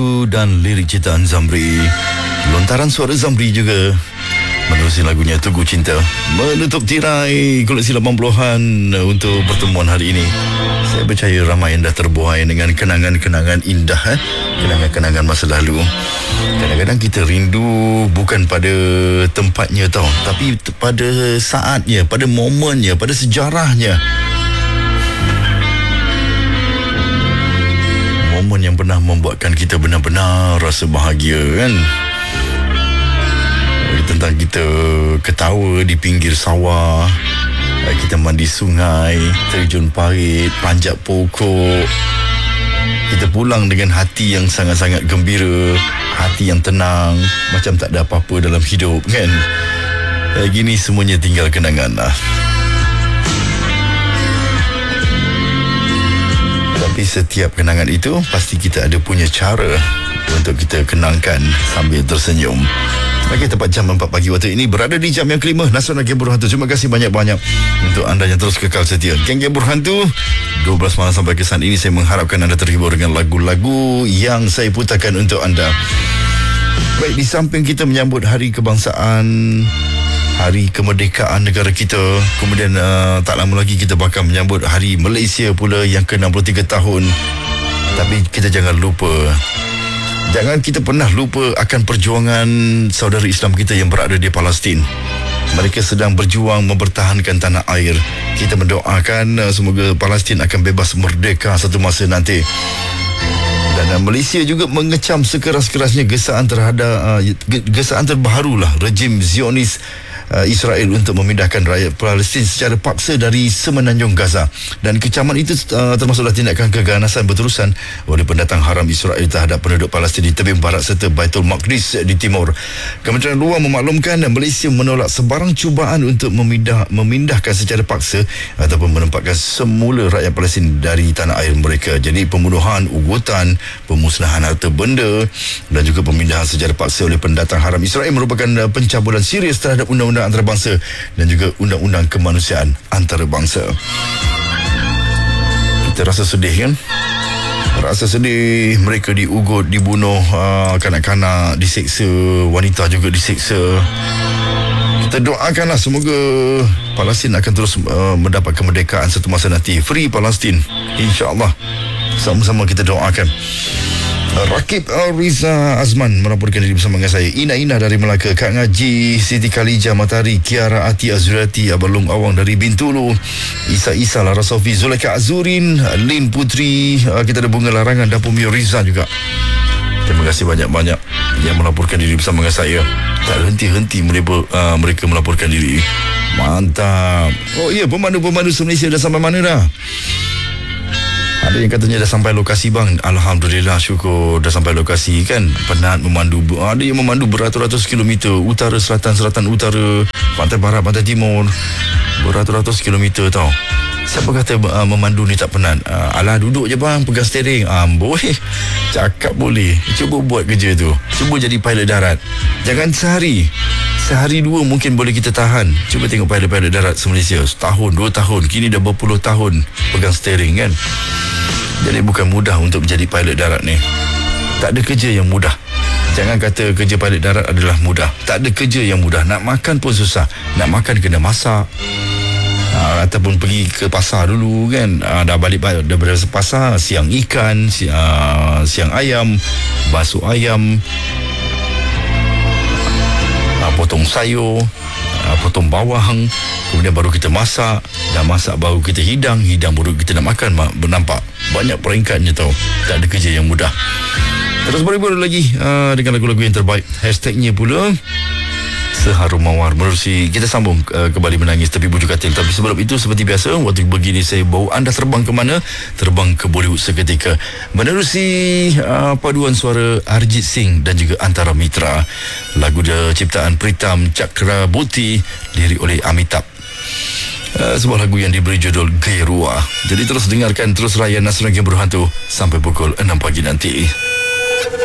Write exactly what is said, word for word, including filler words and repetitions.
lagu dan lirik ciptaan Zamri. Lontaran suara Zamri juga menerusi lagunya Tugu Cinta menutup tirai koleksi lapan puluhan untuk pertemuan hari ini. Saya percaya ramai yang dah terbuai dengan kenangan-kenangan indah, eh? kenangan-kenangan masa lalu. Kadang-kadang kita rindu bukan pada tempatnya tau, tapi pada saatnya, pada momennya, pada sejarahnya. Momen yang pernah membuatkan kita benar-benar rasa bahagia, kan? Tentang kita ketawa di pinggir sawah, kita mandi sungai, terjun parit, panjat pokok. Kita pulang dengan hati yang sangat-sangat gembira, hati yang tenang, macam tak ada apa-apa dalam hidup, kan? Kayak gini semuanya tinggal kenangan lah. Tapi setiap kenangan itu pasti kita ada punya cara untuk kita kenangkan sambil tersenyum. Okey, tepat jam empat pagi waktu ini berada di jam yang kelima Nasional Geng Berhantu. Terima kasih banyak-banyak untuk anda yang terus kekal setia. Geng Geng Berhantu dua belas malam sampai ke saat ini, saya mengharapkan anda terhibur dengan lagu-lagu yang saya putarkan untuk anda. Baik, di samping kita menyambut Hari Kebangsaan, Hari Kemerdekaan negara kita, kemudian uh, tak lama lagi kita bakal menyambut Hari Malaysia pula yang ke enam puluh tiga tahun. Tapi kita jangan lupa, jangan kita pernah lupa akan perjuangan saudara Islam kita yang berada di Palestin. Mereka sedang berjuang mempertahankan tanah air. Kita mendoakan uh, semoga Palestin akan bebas merdeka satu masa nanti. Dan uh, Malaysia juga mengecam sekeras-kerasnya gesaan terhadap uh, gesaan terbaharulah rejim Zionis Uh, Israel untuk memindahkan rakyat Palestin secara paksa dari semenanjung Gaza. Dan kecaman itu uh, termasuklah tindakan keganasan berterusan oleh pendatang haram Israel terhadap penduduk Palestin di tebing barat serta Baitul Maqdis di timur. Kementerian Luar memaklumkan Malaysia menolak sebarang cubaan untuk memindah, memindahkan secara paksa ataupun menempatkan semula rakyat Palestin dari tanah air mereka. Jadi pembunuhan, ugutan, pemusnahan harta benda dan juga pemindahan secara paksa oleh pendatang haram Israel merupakan uh, pencabulan serius terhadap undang-undang antarabangsa dan juga undang-undang kemanusiaan antarabangsa. Kita rasa sedih, kan? Rasa sedih, mereka diugut, dibunuh, uh, kanak-kanak diseksa, wanita juga diseksa. Kita doakanlah semoga Palestin akan terus uh, mendapat kemerdekaan satu masa nanti. Free Palestin, insya-Allah. Sama-sama kita doakan. Rakib Riza Azman melaporkan diri bersama dengan saya. Ina Ina dari Melaka, Kak Ngaji, Siti Khalijah Matahari, Kiara Ati Azurati, Abalung Awang dari Bintulu, Isa Isa, Lara Sofi, Zulaika Azurin, Lin Putri, kita ada Bunga Larangan, Dapur Mio Riza juga. Terima kasih banyak-banyak yang melaporkan diri bersama dengan saya. Tak henti-henti mereka, uh, mereka melaporkan diri. Mantap. Oh iya, pemandu-pemandu se-Malaysia dah sampai mana dah? Ada yang katanya dah sampai lokasi, bang. Alhamdulillah, syukur dah sampai lokasi, kan. Penat memandu. Ada yang memandu beratus-ratus kilometer, utara, selatan, selatan, utara, pantai barat, pantai timur, beratus-ratus kilometer tau. Siapa kata uh, memandu ni tak penat? Uh, alah, duduk je bang, pegang steering. Ah, boleh. Cakap boleh. Cuba buat kerja tu. Cuba jadi pilot darat. Jangan sehari. Sehari dua mungkin boleh kita tahan. Cuba tengok pilot-pilot darat se-Malaysia. Setahun, dua tahun. Kini dah berpuluh tahun pegang steering, kan. Jadi bukan mudah untuk menjadi pilot darat ni. Tak ada kerja yang mudah. Jangan kata kerja pilot darat adalah mudah. Tak ada kerja yang mudah. Nak makan pun susah. Nak makan kena masak. Uh, ataupun pergi ke pasar dulu, kan. Uh, dah balik dah berada pasar, siang ikan, si, uh, siang ayam, basuh ayam, uh, potong sayur, uh, potong bawang, kemudian baru kita masak. Dah masak baru kita hidang, hidang baru kita nak makan. Bernampak banyak peringkatnya tau. Tak ada kerja yang mudah. Terus baru-baru lagi uh, dengan lagu-lagu yang terbaik. Hashtagnya pula Seharum Mawar. Menerusi kita sambung uh, kembali menangis tepi bujur katil. Tapi sebelum itu, seperti biasa, waktu begini saya bawa anda terbang ke mana? Terbang ke Bollywood seketika. Menerusi uh, paduan suara Arjit Singh dan juga Antara Mitra. Lagu dia ciptaan Pritam Chakraborty, lirik oleh Amitabh. Uh, sebuah lagu yang diberi judul Gairua. Jadi terus dengarkan, terus layan Nasional Geng Berhantu sampai pukul enam pagi nanti.